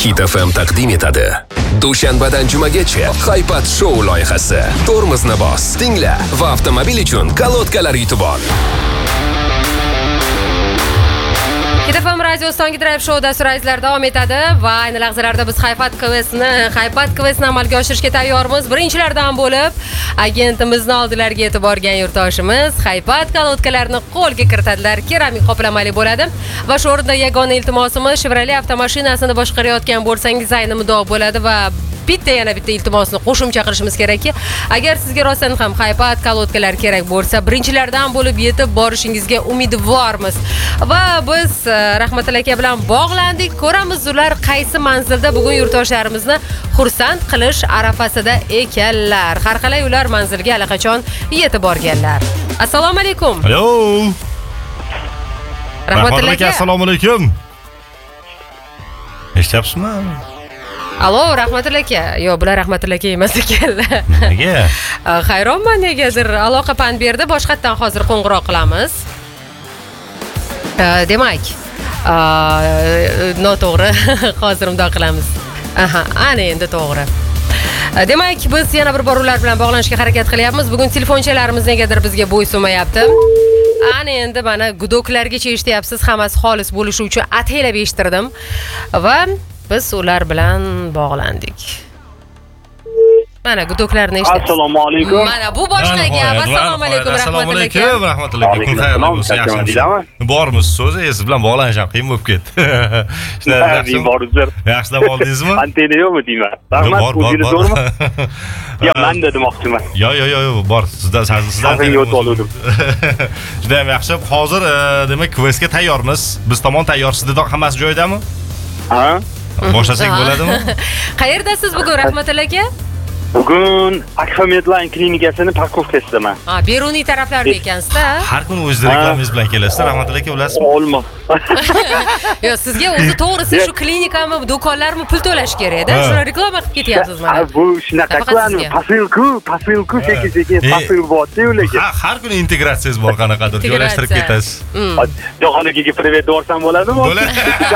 Hit FM taqdim etadi. Dushanbadan jumagacha Hypat Show loyihasi. Tormozni bos, tingla va avtomobil uchun kolodkalar yutib ol. Hit FM Radio So'nggi Drive Show dasturlarimizda davom etadi va ayni lahzalarda biz Hypat Quest'ni amalga oshirishga tayyormiz. Birinchilardan bo'lib agentimizni oldilariga yetib borgan yurtdoshimiz Hypat kolodkalarini qo'lga kiritadilar. Keramik qoplamali bo'ladi va shu o'rinda yagona iltimosimiz Chevrolet avtomashinasini boshqarayotgan bo'lsangiz ayni mudoq bo'ladi va yana bitta iltimosni qo'shimcha qilishimiz kerakki, agar sizga rostdan ham Hypat kolodkalar kerak bo'lsa, birinchilardan bo'lib yetib borishingizga umidvormiz. Va biz Rahmatilla aka bilan bog'landik. Ko'ramiz ular qaysi manzilda bugun yurtdoshlarimizni xursand qilish arafasida ekanlar. Har qalay ular manzilga allaqachon yetib borganlar. Assalomu alaykum. Alo. Rahmatilla aka, assalomu alaykum. Eshityapsizmi? Alo, Rahmatilla aka. Yo'q, bular Rahmatilla aka emas ekanlar. Nega? Hayronman, negadir aloqa pan berdi. Boshqatdan hozir qo'ng'iroq qilamiz. Demak, noto'g'ri. Hozir undoq qilamiz. Ana endi to'g'ri. Demak, biz yana bir bor ular bilan bog'lanishga harakat qilyapmiz. Bugun telefonchalarimiz negadir bizga bo'ysunmayapti. Ana endi mana gudoklargacha eshityapsiz. Hammasi xolis bo'lishi uchun ataylab eshittirdim va biz ular bilan bog'landik. Mana gudoklarni eshitamiz. Assalomu alaykum. Mana bu boshqa gap. Assalomu alaykum, Rahmatilla aka. Rahmatilla aka. Kun xayrli bo'lsin, yaxshimisiz? Bormiz so'zi, siz bilan bog'lanishim qiyin bo'lib ketdi. Yaxshilab oldingizmi? Antena yo'qmi deyman. Rahmat, o'zingiz zo'rmi? Yo'q, men de demoqchiman. Yo'q, bor. Sizdan yo't oldim. Juda ham yaxshi. Hozir demak questga tayyormiz. Biz tomon tayyor. Sizda hammasi joyidami? Ha? Boshlasak bo'ladimi? Qayerdasiz bugun, Rahmatilla aka? Bugun Akfa Medline klinikasining parkovkasidaman. Beruniy taraflarda ekansiz-da. Har kuni o'z reklamangiz bilan kelasiz, Rahmatilla aka, bilasizmi? Olma. Yo'q, sizga o'zi to'g'risi shu klinikami, do'konlarmi pul to'lash kerak-da. Shuni reklama qilib ketyapsiz mana. Bu shunaqa-ku, pasilku, sekin pasil bo'lsa ularga. Har kuni integratsiyangiz bor, qanaqadir joylashtirib ketasiz. Jo'xonaga privet borsam bo'ladimi? Bo'ladi.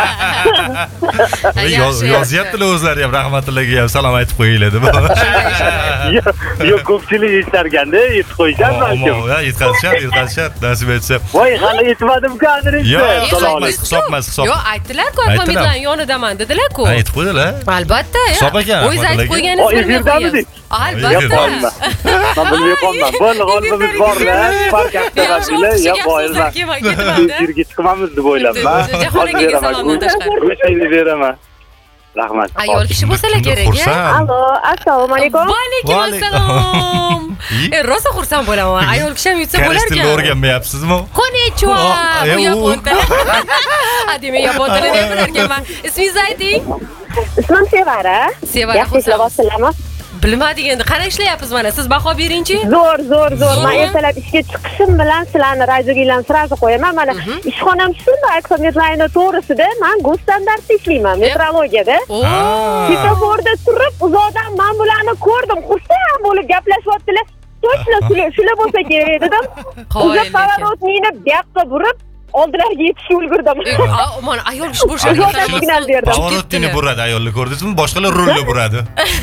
Yozyaptilar o'zlari ham, Rahmatilla aka ham salom aytib qo'yinglar deb. Yo'q, ko'pchilik eshitarganda yetib qo'yishar balkim. Yetkazishar, nasib etsa. Voy, hali yetmadim-ku adreska. Hisobmas. Yo'q, aytdilar-ku, Akfa yonidaman dedilar-ku. Aytib qo'ydilar. Albatta. Hisob ekan. O'zingiz aytib qo'yganingiz efirdamidek? Albatta. Men bilmay qoldim. Bo'ldi, g'olibimiz borlar. Park avtomobillar, yo boylar. Efirga chiqamiz deb o'ylayman. Jahonga salomdan tashqari. O'shayni beraman. Rahmat. Ayol kishi bo'lsalar kerak-a? Allo, assalomu alaykum. Va alaykum assalom. Rosa xursand bo'laman. Ayol kishi ham yutsa bo'lar ekan. Koreys tilini o'rganmayapsizmi? Konnichiwa. Bu yapon tili. Adimi yapon tilini o'rganman. Ismingizni ayting. Ismim Sevara. Sevara. Yaxshi ishlayapsizlarmi? Bilmadik endi, qana ishlayapsiz mana? Siz baho beringchi. Zo'r. Men ertalab ishga chiqishim bilan sizlarni radioga sirazi qo'yaman. Mana ishxonam shunda Akfa Medline to'g'risida, men go'standартda ishlayman, metrologiyada. Svetoforda turib, uzoqdan men bularni ko'rdim. Xursand bo'lib gaplashyaptilar. Точно shular bo'lsa kerak dedim. O'zi поворотнийni bu yoqqa burib, oldilariga yetishib ulgurdim. Mana ayol kishi bo'lishi signal berdim. Pavorotni buradi ayollar, ko'rdingizmi? Boshqalar rulni buradi.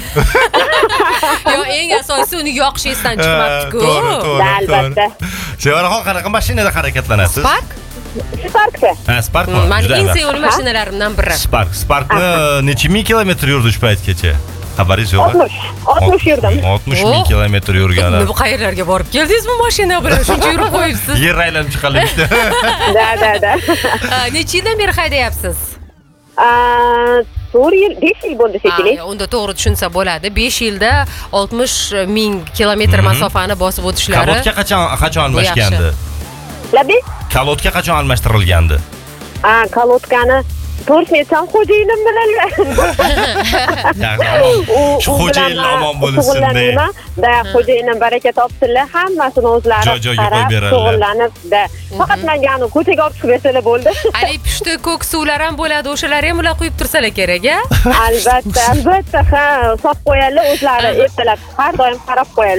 Yo'q, eng asosiysi uni yoqish esdan chiqmabdi-ku. To'g'ri. Albatta. Sevaraxon, qanaqa mashinada harakatlanasiz? Sparkda. Sparkmi? Meni eng sevimli mashinalarimdan biri. Sparkni necha ming kilometr yurdi shu paytgacha? Xabaringiz yo'qmi? 60 yurdim. 60 ming kilometr yurganlar. Bu qayerlarga borib keldingizmi mashina bilan? Shuncha yurib qo'yibsiz. Yer aylanib chiqalyapti. Da. Necha yildan beri haydayapsiz? 4 yil, 5 yil bo'ldi shekilli. Unda to'g'ri tushunsa bo'ladi. 5 yilda 60 ming kilometr masofani bosib o'tishlari. Kolodka qachon almashgandi? Labi? Kolodka qachon almashtirilgandi? Kolodkani to'g'risini xo'jayinim bilan. Shu xo'jayinlar omon bo'lsin deb. Da, xo'jayinim baraka topsinlar, hammasini o'zlari qarab, shug'ullanib, faqat menga ko'chaga olib chiqib bersalar bo'ldi. Ali pushti ko'k suvlar ham bo'ladi, o'shalar ham ular quyib tursalar kerak-a? Albatta, sop qo'yadilar o'zlari, ertalab har doim qarab qo'yadilar.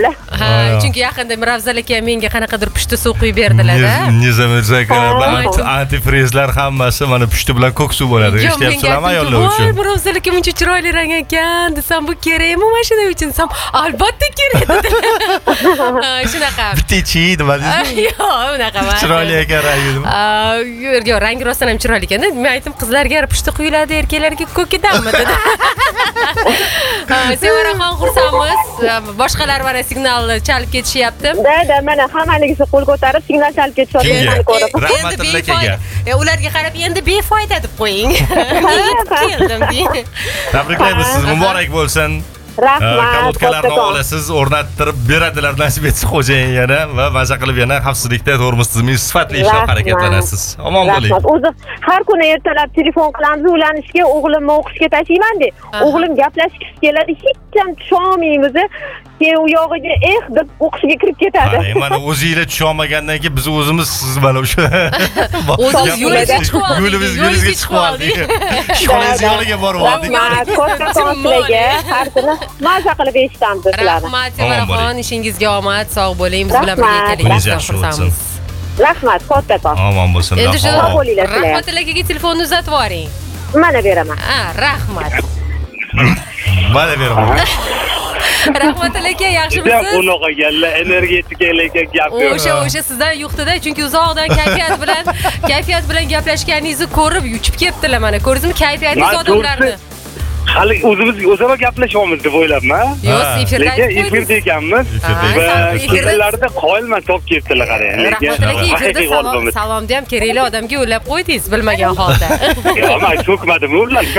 Ha, chunki yaqinda Miravzal aka menga qanaqadir pushti suv quyib berdilar-da. Nizam aka antifrizlar hammasi mana pushti bilan ko'k suv bo'ladi. Eshityapsizlarmi ayollar uchun? Voy, Miravzal aka buncha chiroyli rang ekan, desam bu kerakmi mashina uchun? Desam, albatta kerak dedilar. Shunaqa. Bitta ichi nima deysiz? Yo'q, unaqa emas. Chiroyli ekan rangi. Yo'q, rangi rostdan ham chiroyli ekan. Men aytdim, qizlarga pushti quyiladi, erkaklarga ko'kidanmi dedi. Sevaraxon xursandmiz. Boshqalar mana signal chalib ketishyapti. Da, mana hammaligingizni qo'l ko'tarib signal chalib ketishyapti ko'rib. Rahmatilla akaga. Ularga qarab endi befoyda deb qo'ying. Keldim deng. Tabriklaymiz sizni, muborak bo'lsin. Rahmat. Kalotkalarni olasiz, o'rnattirib beradilar nasib etsa xo'jayin yana va maza qilib yana xavfsizlikda tormoz tizimi sifatli ishlab harakatlanasiz. Omon bo'ling. Rahmat. O'zi har kuni ertalab telefon qilamiz, ulanishga, o'g'limni o'qishga tashlayman-de. O'g'lim gaplashgisi keladi, hech ham tushunmaymiz. Keyin u yog'iga deb o'qishga kirib ketadi. Mana o'zingizlar tushunmagandan keyin biz o'zimiz siz bilan o'sha o'zingiz yo'lga chiqib oldik. yo'lingizga chiqib oldik. Ishxonangizga yo'liga borib oldik. Rahmat. Sizlarga har kuni maza qilib eshitamiz sizlarni. Rahmat, Sevaraxon, ishingizga omad, sog' bo'ling. Biz bilan birga ekanligingizdan xursandmiz. Rahmat, kattakon. Omon bo'lsin. Endi shu bo'linglar. Rahmatilla akaga telefonni uzatib yuboring. Mana beraman. Rahmat. Mana beraman. Rahmatilla aka, yaxshimisiz? Bunaqa galla energetikalarga gap yo'q. O'sha sizdan yuqtida, chunki uzoqdan kayfiyat bilan gaplashganingizni ko'rib yutib ketdilar mana. Ko'rdingizmi kayfiyatingiz odamlarni? Hali o'zaro gaplashyapmiz deb o'ylabman. Yo'q, efirda efirda ekanmiz. Efirlarda qoyilman top ketdilar qarang. Rahmatilla aka, efirda salomni ham kerakli odamga yo'llab qo'ydingiz bilmagan holda. Yo'q, men so'kmadim ularga.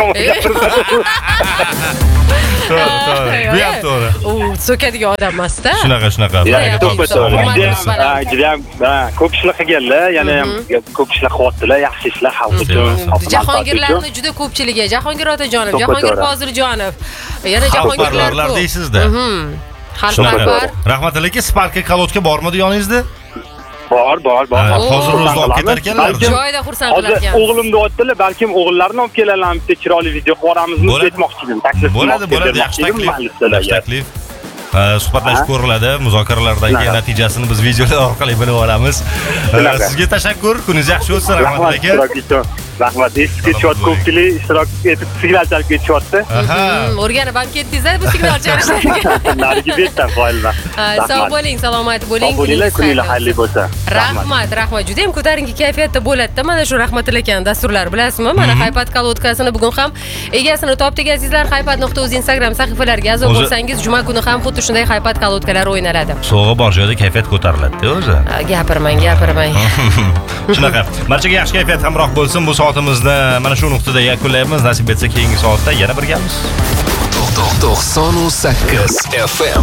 To'g'ri. Bu ham to'g'ri. U so'kadigan odam emas-da. Shunaqa. Juda ham ko'p ishlar qilganlar, yana ham ko'p ishlar qilyaptilar, yaxshi ishlar xalq uchun. Jahongirlarni juda ko'pchiligi, Jahongir otajonov, Jahongir Poziljonov, yana Jahongirlar deysizda. Xalqparvar. Rahmatilla aka, Sparkka kalotka bormi yoningizda? Bor. Hozir o'zida olib ketar ekanlar. Joyida xursand qilar ekan. O'g'limni aytdilar, balkim o'g'illarini olib kelalarmi, bitta chiroyli video qo'ramizmi deb aytmoqchi edim. Taklif bo'ladi, yaxshi taklif. Suhbatlashib ko'riladi, muzokaralardan keyin natijasini biz videolar orqali bilib olamiz. Sizga tashakkur, kuningiz yaxshi bo'lsin, rahmatilla aka. Rahmat, eski chat ko'pchilik ishtirok etib signal chalib ketishyapti. O'rganib ham ketdingiz-a bu signal chalishlarga. Narigi betdan qo'yilman. Sog' bo'ling, salomat bo'ling. Kuninglar xayrli bo'lsa. Rahmat. Juda ham ko'tarinki kayfiyatda bo'ladi-da mana shu Rahmatilla akaning dasturlari, bilasizmi? Mana Haypat kalotkasini bugun ham egasini topdik azizlar. Haypat.uz Instagram sahifalariga a'zo bo'lsangiz, juma kuni ham xuddi shunday Haypat kalotkalar o'ynaladi. Sovg'a bor joyda kayfiyat ko'tariladi-da o'zi. Gapirmang. Shunaqa. Barchaga yaxshi kayfiyat hamroh bo'lsin. Bu soatimizni mana shu nuqtada yakunlaymiz. Nasib etsa keyingi soatda yana birgamiz. 98 FM